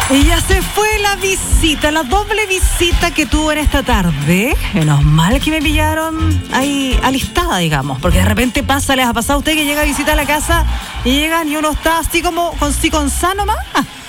Y ya se fue la visita, la doble visita que tuve en esta tarde. Menos mal que me pillaron ahí alistada, digamos, porque de repente les ha pasado a usted que llega a visitar la casa y llegan y uno está así como con sano más.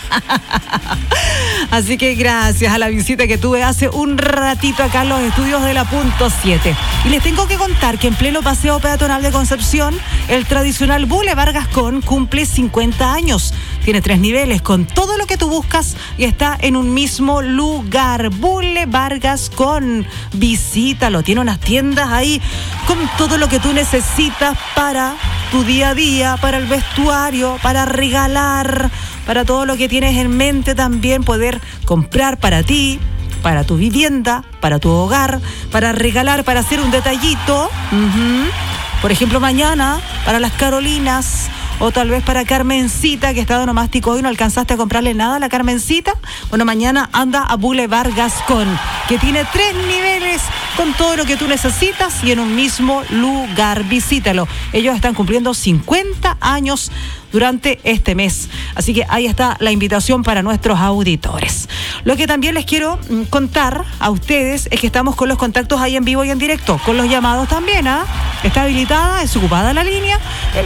Así que gracias a la visita que tuve hace un ratito acá en los estudios de la Punto 7. Y les tengo que contar que en pleno paseo peatonal de Concepción, el tradicional Boulevard Gascón cumple 50 años. Tiene 3 niveles con todo lo que tú buscas y está en un mismo lugar. Boulevard Gascón, visítalo. Tiene unas tiendas ahí con todo lo que tú necesitas para tu día a día, para el vestuario, para regalar, para todo lo que tienes en mente también, poder comprar para ti, para tu vivienda, para tu hogar, para regalar, para hacer un detallito. Por ejemplo, mañana, para las Carolinas, o tal vez para Carmencita, que está de onomástico hoy, no alcanzaste a comprarle nada a la Carmencita. Bueno, mañana anda a Boulevard Gascón, que tiene 3 niveles con todo lo que tú necesitas y en un mismo lugar. Visítalo. Ellos están cumpliendo 50 años durante este mes. Así que ahí está la invitación para nuestros auditores. Lo que también les quiero contar a ustedes es que estamos con los contactos ahí en vivo y en directo, con los llamados también, ¿ah? Está habilitada, es ocupada la línea, el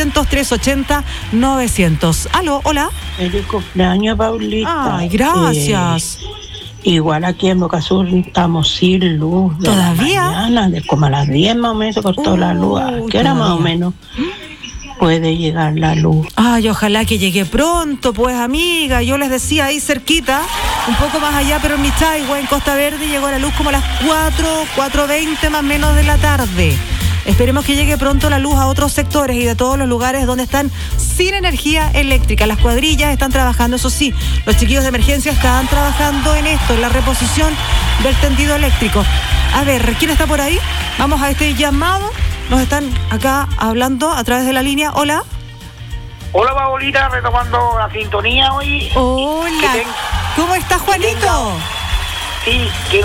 800-380-900. Aló, hola. Feliz cumpleaños, Paulita. Ay, gracias. Igual aquí en Boca Sur estamos sin luz. ¿Todavía? Mañana, como a las 10 más o menos se cortó la luz. ¿A qué hora más o menos puede llegar la luz? Ay, ojalá que llegue pronto, pues, amiga. Yo les decía ahí cerquita, un poco más allá, pero en Michaihue, en Costa Verde, llegó la luz como a las 4:20 más o menos de la tarde. Esperemos que llegue pronto la luz a otros sectores y de todos los lugares donde están sin energía eléctrica. Las cuadrillas están trabajando, eso sí, los chiquillos de emergencia están trabajando en esto, en la reposición del tendido eléctrico. A ver, ¿quién está por ahí? Vamos a este llamado. Nos están acá hablando a través de la línea. Hola. Hola, Paulita, retomando la sintonía hoy. Hola. ¿Cómo estás, Juanito? Sí,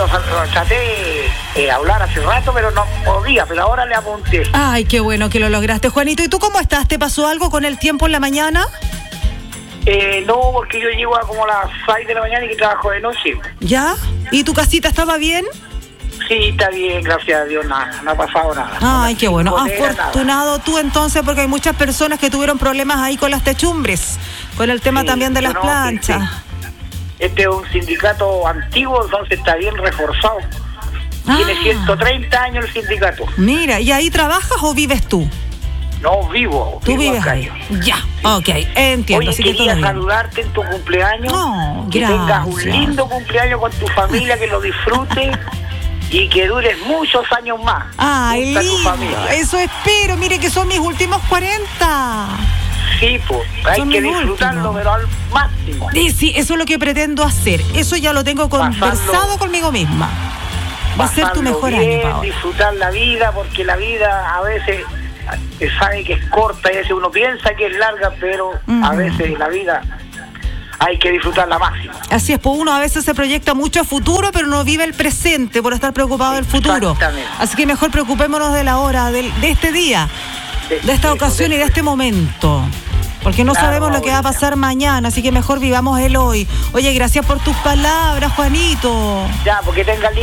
traté de hablar hace rato, pero no podía, pero ahora le apunté. Ay, qué bueno que lo lograste, Juanito. ¿Y tú cómo estás? ¿Te pasó algo con el tiempo en la mañana? No, porque yo llego a como las 6 de la mañana y que trabajo de noche. ¿Ya? ¿Y tu casita estaba bien? Sí, está bien, gracias a Dios, nada, no ha pasado nada. Ay, qué bueno. Afortunado nada. Tú entonces, porque hay muchas personas que tuvieron problemas ahí con las techumbres, con el tema también de las planchas. Sí. Este es un sindicato antiguo, entonces está bien reforzado. Tiene 130 años el sindicato. Mira, ¿y ahí trabajas o vives tú? No, vivo. ¿Tú vives ahí? Ya, sí. Ok, entiendo. Oye, quería saludarte en tu cumpleaños. No, que gracias. Tengas un lindo cumpleaños con tu familia, que lo disfrutes y que dures muchos años más. Ay, lindo. Eso espero. Mire que son mis últimos 40. Sí, pues, hay que disfrutarlo, pero al máximo. Sí, eso es lo que pretendo hacer. Eso ya lo tengo conversado conmigo misma. Va a ser tu mejor año, Paola. Disfrutar la vida, porque la vida a veces se sabe que es corta y a veces uno piensa que es larga, pero a veces la vida hay que disfrutarla máximo. Así es, pues uno a veces se proyecta mucho a futuro, pero no vive el presente por estar preocupado del futuro. Así que mejor preocupémonos de la hora, de este día, de esta ocasión y de este momento. Porque no sabemos lo que va a pasar mañana, así que mejor vivamos el hoy. Oye, gracias por tus palabras, Juanito. Ya, porque tengan